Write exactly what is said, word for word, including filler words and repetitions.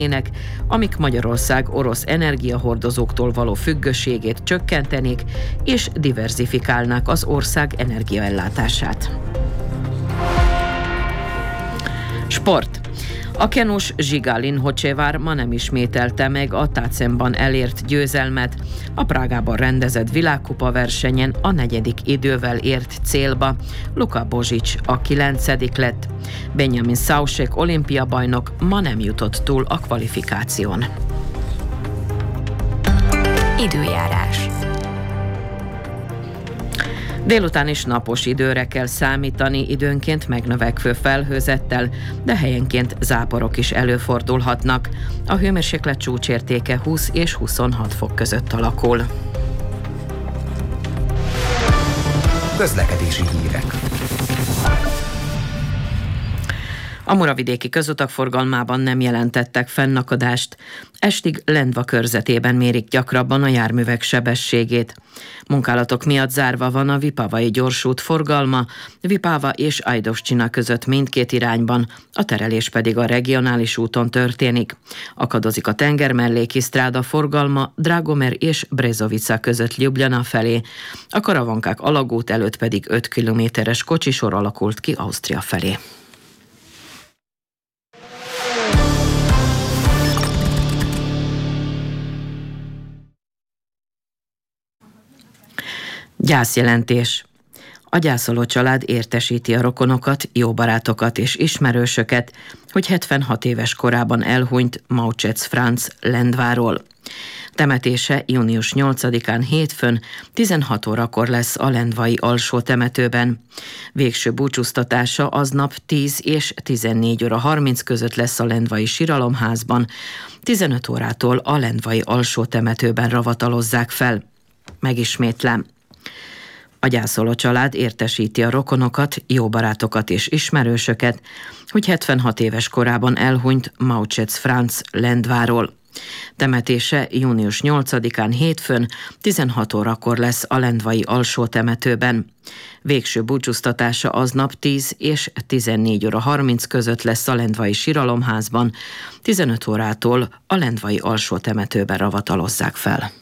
amik Magyarország orosz energiahordozóktól való függőségét csökkentenék és diverzifikálnák az ország energiaellátását. Sport. A kenus Zsigalin Hocsevár ma nem ismételte meg a Tacemban elért győzelmet. A Prágában rendezett világkupa versenyen a negyedik idővel ért célba. Luka Božič a kilencedik lett. Benjamin Saušek olimpiabajnok ma nem jutott túl a kvalifikáción. Időjárás. Délután is napos időre kell számítani, időnként megnövekvő felhőzettel, de helyenként záporok is előfordulhatnak. A hőmérséklet csúcsértéke húsz és huszonhat fok között alakul. Közlekedési hírek. A muravidéki közutak forgalmában nem jelentettek fennakadást. Estig Lendva körzetében mérik gyakrabban a járművek sebességét. Munkálatok miatt zárva van a Vipavai gyorsút forgalma, Vipava és Ajdovszcsina között mindkét irányban, a terelés pedig a regionális úton történik. Akadozik a tengermelléki sztráda forgalma Dragomer és Brezovica között Ljubljana felé. A Karavankák alagút előtt pedig öt kilométeres kocsisor alakult ki Ausztria felé. Gyászjelentés. A gyászoló család értesíti a rokonokat, jó barátokat és ismerősöket, hogy hetvenhat éves korában elhunyt Maucsec Franz Lendváról. Temetése június nyolcadikán hétfőn tizenhat órakor lesz a lendvai alsó temetőben. Végső búcsúztatása aznap tíz és tizennégy óra harminc között lesz a lendvai síralomházban, tizenöt órától a lendvai alsó temetőben ravatalozzák fel. Megismétlem. A gyászoló család értesíti a rokonokat, jó barátokat és ismerősöket, hogy hetvenhat éves korában elhunyt Maucsec Franz Lendváról. Temetése június nyolcadikán hétfőn tizenhat órakor lesz a lendvai alsó temetőben. Végső búcsúztatása aznap tíz és tizennégy óra harminc között lesz a lendvai síralomházban, tizenöt órától a lendvai alsó temetőben ravatalozzák fel.